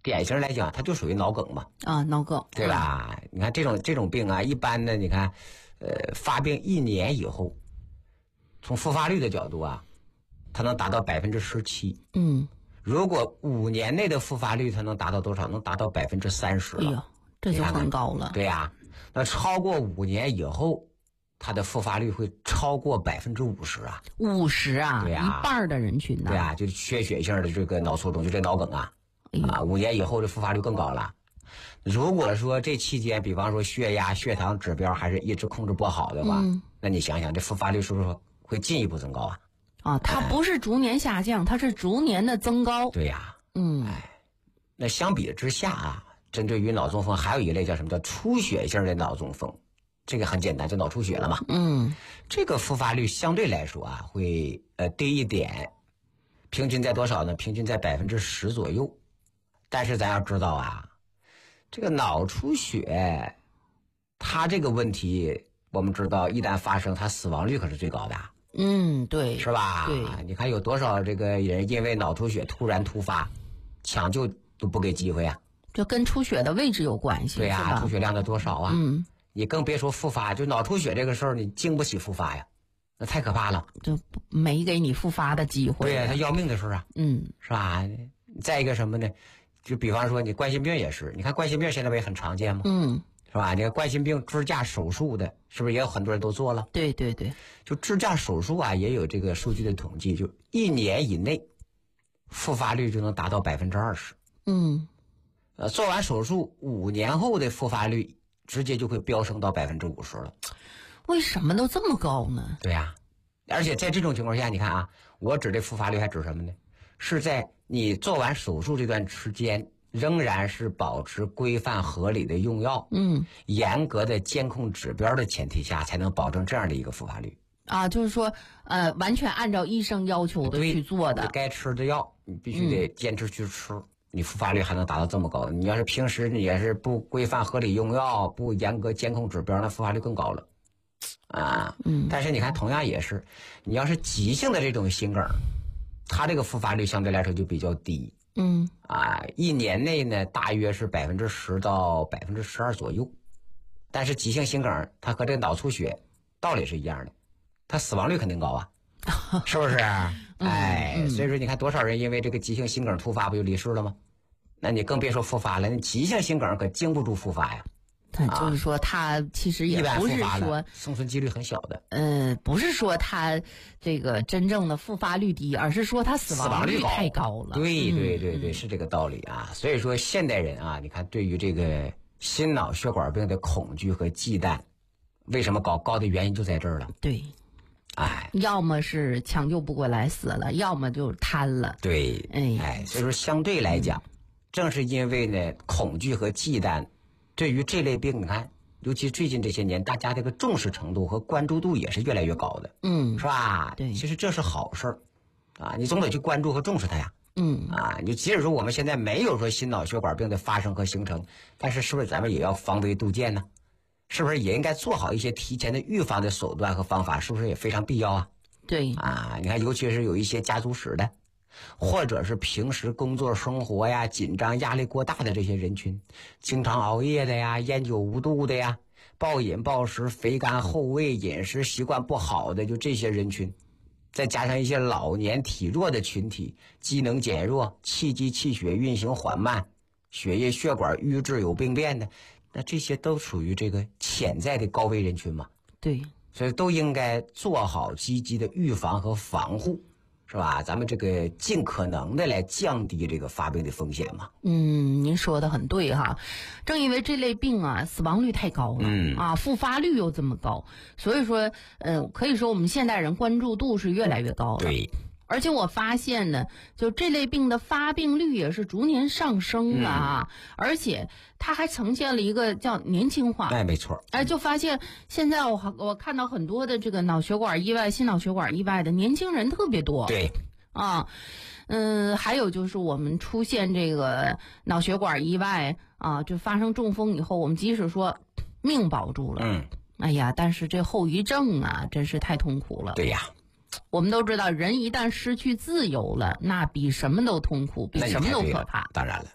典型来讲，它就属于脑梗嘛。 啊，脑梗， 对吧？你看这种病啊，一般的你看，发病1年以后，从复发率的角度啊，它能达到17%。如果5年内的复发率，它能达到多少？能达到30%了。 哎呦，这就很高了。 对呀，那超过5年以后，它的复发率会超过50%啊。 50啊， 对呀， 一半的人群呢。 对呀，就是缺血性的这个脑卒中，就这脑梗啊。5年以后的复发率更高了。如果说这期间，比方说血压、血糖指标还是一直控制不好的话，那你想想，这复发率是不是会进一步增高啊？ 啊，它不是逐年下降，它是逐年的增高。 对呀，那相比之下啊，针对于脑中风，还有一类叫什么叫出血性的脑中风，这个很简单，就脑出血了嘛。这个复发率相对来说啊，会低一点，平均在多少呢？平均在10%左右。但是咱要知道啊，这个脑出血，它这个问题，我们知道一旦发生，它死亡率可是最高的。 对， 是吧？ 对， 你看有多少这个人因为脑出血突然突发，抢救都不给机会啊？ 这跟出血的位置有关系。 对呀， 是吧？ 出血量的多少啊？你更别说复发，就脑出血这个事儿，你经不起复发呀，那太可怕了， 就没给你复发的机会。 对呀，他要命的事啊。是吧？再一个什么呢？就比方说你冠心病也是，你看冠心病现在不也很常见吗？是吧？你看冠心病支架手术的，是不是也有很多人都做了？ 对对对， 就支架手术啊，也有这个数据的统计，就1年以内，复发率就能达到20%。做完手术5年后的复发率直接就会飙升到50%了。 为什么都这么高呢？ 对呀，而且在这种情况下，你看啊，我指的复发率还指什么呢？是在你做完手术这段时间，仍然是保持规范合理的用药，严格的监控指标的前提下，才能保证这样的一个复发率。 啊，就是说，完全按照医生要求的去做的。 该吃的药，你必须得坚持去吃，你复发率还能达到这么高。你要是平时你也是不规范合理用药，不严格监控指标，那复发率更高了。但是你看，同样也是，你要是急性的这种心梗，它这个复发率相对来说就比较低。1年内呢，大约是10%到12%左右。但是急性心梗，它和这个脑出血道理是一样的，它死亡率肯定高啊，是不是？所以说你看多少人因为这个急性心梗突发不就离世了吗？那你更别说复发了，那急性心梗可经不住复发呀。 就是说，他其实也不是说生存几率很小的。 不是说他这个真正的复发率低，而是说他死亡率太高了。 对，是这个道理啊。所以说现代人啊，你看对于这个心脑血管病的恐惧和忌惮，为什么高的原因就在这儿了。 对，要么是抢救不过来死了，要么就瘫了。 对，所以说相对来讲，正是因为呢恐惧和忌惮。对于这类病，你看，尤其最近这些年，大家这个重视程度和关注度也是越来越高的，是吧？ 对， 其实这是好事儿，你总得去关注和重视它呀，你即使说我们现在没有说心脑血管病的发生和形成，但是是不是咱们也要防微杜渐呢？是不是也应该做好一些提前的预防的手段和方法？是不是也非常必要啊？ 对， 你看，尤其是有一些家族史的。或者是平时工作生活呀紧张压力过大的这些人群，经常熬夜的呀，烟酒无度的呀，暴饮暴食，肥甘厚味，饮食习惯不好的，就这些人群，再加上一些老年体弱的群体，机能减弱，气机气血运行缓慢，血液血管瘀滞有病变的，那这些都属于这个潜在的高危人群嘛。 对， 所以都应该做好积极的预防和防护，是吧？咱们这个尽可能的来降低这个发病的风险嘛。 您说的很对哈，正因为这类病啊死亡率太高了，复发率又这么高，所以说可以说我们现代人关注度是越来越高了。 对。 而且我发现呢，就这类病的发病率也是逐年上升的而且它还呈现了一个叫年轻化。 没错。 就发现现在我看到很多的这个脑血管意外、心脑血管意外的年轻人特别多。 对。 还有就是我们出现这个脑血管意外就发生中风以后，我们即使说命保住了，但是这后遗症真是太痛苦了。 对呀。 我们都知道，人一旦失去自由了，那比什么都痛苦，比什么都可怕。 当然了。